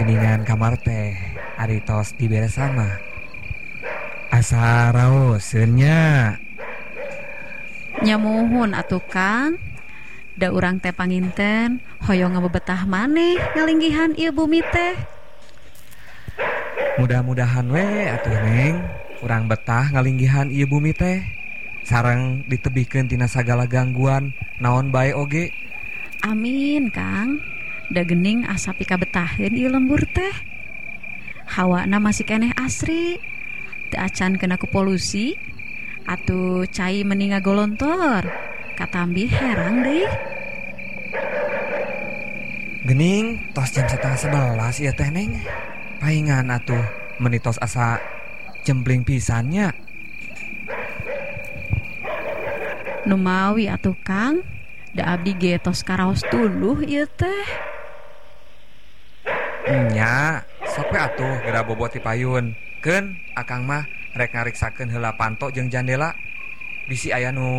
Geningan kamar teh aritos diberes sama asa raoseunnya. Nyamuhun atuh Kang. Da urang teh panginten hoyong ngabebetah maneh ngalinggihan ieu bumi teh. Mudah-mudahan we atuh Neng, urang betah ngalinggihan ieu bumi teh sareng ditebihkeun tina sagala gangguan naon bae oge. Amin Kang. Da gening asa pika betaheun ieu lembur teh. Hawana masih keneh asri. Teu acan kena ku polusi. Atuh cai mending ngagolontor. Katambi herang deui. Gening tos jam 10:30 ieu teh Neng. Paingan atuh menitos asa jembling pisannya. Numawi atuh Kang. Da abdi ge tos karaos tuluh ieu teh. Nya, sok we atuh geura bobot ti payun. Keun akang mah rek ngariksakeun heula panto jeung jandela. Bisi aya nu